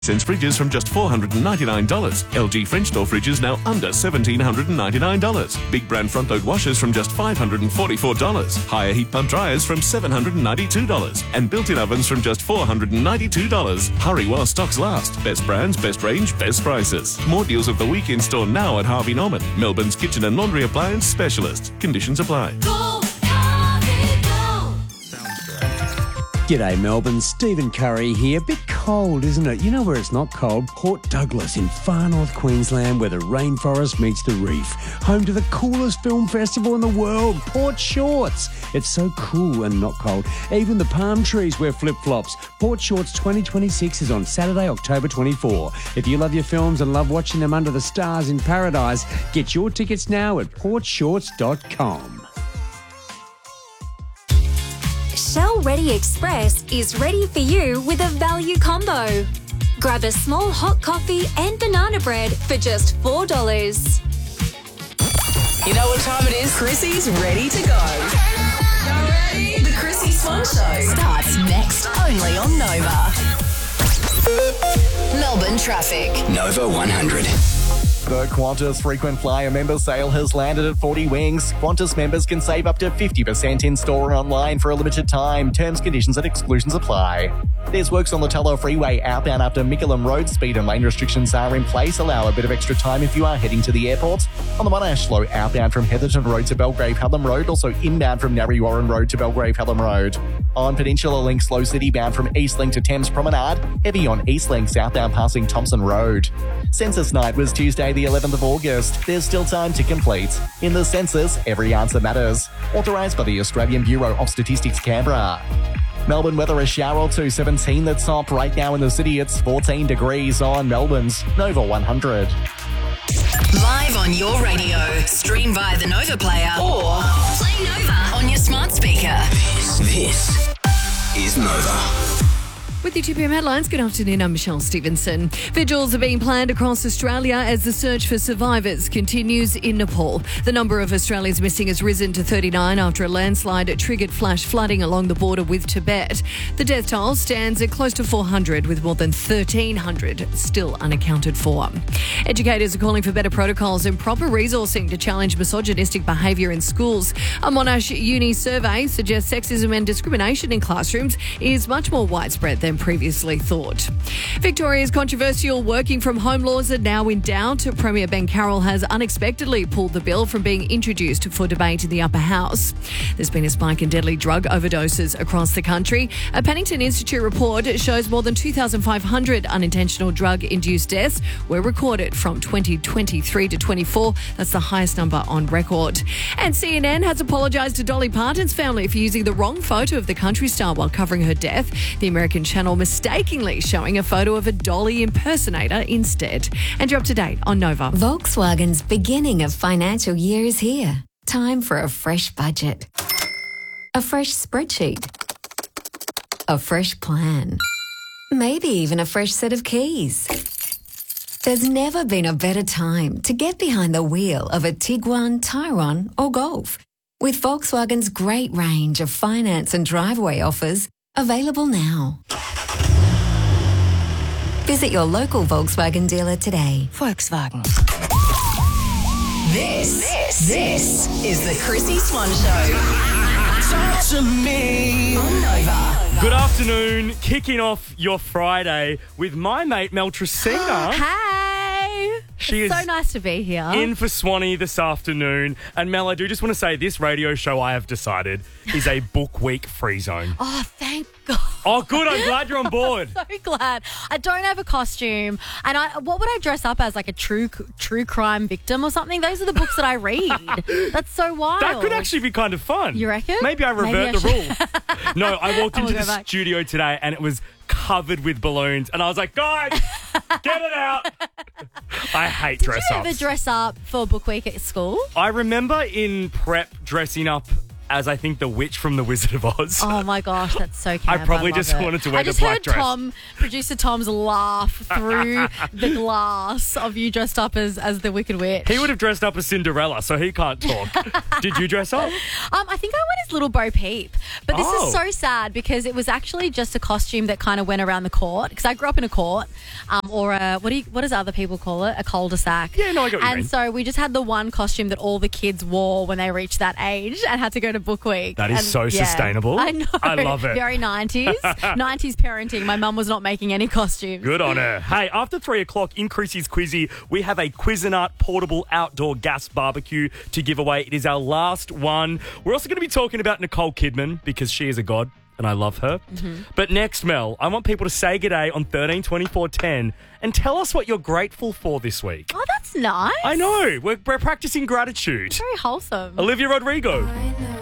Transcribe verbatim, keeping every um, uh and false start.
Sense fridges from just four hundred ninety-nine dollars. L G French door fridges now under one thousand seven hundred ninety-nine dollars. Big brand front load washers from just five hundred forty-four dollars. Higher heat pump dryers from seven hundred ninety-two dollars. And built-in ovens from just four hundred ninety-two dollars. Hurry while stocks last. Best brands, best range, best prices. More deals of the week in store now at Harvey Norman, Melbourne's kitchen and laundry appliance specialist. Conditions apply. Go, Harvey, go. G'day Melbourne, Stephen Curry here. Bit cold, isn't it? You know where it's not cold? Port Douglas in far north Queensland, where the rainforest meets the reef. Home to the coolest film festival in the world, Port Shorts. It's so cool and not cold. Even the palm trees wear flip-flops. Port Shorts twenty twenty-six is on Saturday, October twenty-fourth. If you love your films and love watching them under the stars in paradise, get your tickets now at port shorts dot com. Shell Ready Express is ready for you with a value combo. Grab a small hot coffee and banana bread for just four dollars. You know what time it is? Chrissy's ready to go. You ready? The Chrissy Swan Show starts next, only on Nova. Melbourne traffic. Nova one hundred. The Qantas frequent flyer member sale has landed at forty wings. Qantas members can save up to fifty percent in-store and online for a limited time. Terms, conditions and exclusions apply. There's works on the Tullow Freeway outbound after Mickleham Road. Speed and lane restrictions are in place. Allow a bit of extra time if you are heading to the airport. On the Monash slow outbound from Heatherton Road to Belgrave Hallam Road. Also inbound from Narre Warren Road to Belgrave Hallam Road. On Peninsula Link slow city bound from Eastlink to Thames Promenade. Heavy on Eastlink southbound passing Thompson Road. Census night was Tuesday the eleventh of August. There's still time to complete. In the census, every answer matters. Authorised by the Australian Bureau of Statistics, Canberra. Melbourne weather, a shower or two, seventeen the top. Right now in the city, it's fourteen degrees on Melbourne's Nova one hundred. Live on your radio. Stream via the Nova player or play Nova on your smart speaker. This, this is Nova. With the two p m headlines, good afternoon, I'm Michelle Stevenson. Vigils are being planned across Australia as the search for survivors continues in Nepal. The number of Australians missing has risen to thirty-nine after a landslide triggered flash flooding along the border with Tibet. The death toll stands at close to four hundred, with more than thirteen hundred still unaccounted for. Educators are calling for better protocols and proper resourcing to challenge misogynistic behaviour in schools. A Monash Uni survey suggests sexism and discrimination in classrooms is much more widespread than previously thought. Victoria's controversial working from home laws are now in doubt. Premier Ben Carroll has unexpectedly pulled the bill from being introduced for debate in the upper house. There's been a spike in deadly drug overdoses across the country. A Pennington Institute report shows more than two thousand five hundred unintentional drug-induced deaths were recorded from twenty twenty-three to twenty-four. That's the highest number on record. And C N N has apologised to Dolly Parton's family for using the wrong photo of the country star while covering her death. The American channel mistakenly showing a photo of a Dolly impersonator instead. And you're up to date on Nova. Volkswagen's beginning of financial year is here. Time for a fresh budget. A fresh spreadsheet. A fresh plan. Maybe even a fresh set of keys. There's never been a better time to get behind the wheel of a Tiguan, Tyrone or Golf. With Volkswagen's great range of finance and driveway offers available now. Visit your local Volkswagen dealer today. Volkswagen. This, this, this is the Chrissy Swan Show. Talk to me on Nova. Good afternoon. Kicking off your Friday with my mate Mel Tracina. Hey! She it's is so nice to be here. In for Swanee this afternoon. And Mel, I do just want to say this radio show, I have decided, is a book week free zone. Oh, thank God. Oh, good. I'm glad you're on board. I'm so glad. I don't have a costume. And I, what would I dress up as? Like a true true crime victim or something? Those are the books that I read. That's so wild. That could actually be kind of fun. You reckon? Maybe I revert Maybe I the should. rule. No, I walked I into will the go back. studio today and it was covered with balloons. And I was like, guys, get it out. I hate dress Did you ups. ever dress up for book week at school? I remember in prep dressing up as I think the witch from The Wizard of Oz. Oh my gosh, that's so camp. I probably love just it. wanted to wear I the just black heard dress. Tom, producer Tom's laugh through the glass of you dressed up as, as the Wicked Witch. He would have dressed up as Cinderella, so he can't talk. Did you dress up? Um, I think I went as Little Bo Peep. But this Oh. is so sad because it was actually just a costume that kind of went around the court. Because I grew up in a court, um, or a, what do you, what does other people call it? A cul-de-sac. Yeah, no, I get what you And mean. so we just had the one costume that all the kids wore when they reached that age and had to go to Book Week. That is And, so yeah, sustainable. I know. I love it. Very nineties. nineties parenting. My mum was not making any costumes. Good on her. Hey, after three o'clock in Chrissy's Quizzy, we have a Cuisinart portable outdoor gas barbecue to give away. It is our last one. We're also going to be talking about Nicole Kidman because she is a god and I love her. Mm-hmm. But next, Mel, I want people to say g'day on thirteen twenty-four ten and tell us what you're grateful for this week. Oh, that's nice. I know. We're, we're practicing gratitude. Very wholesome. Olivia Rodrigo. I know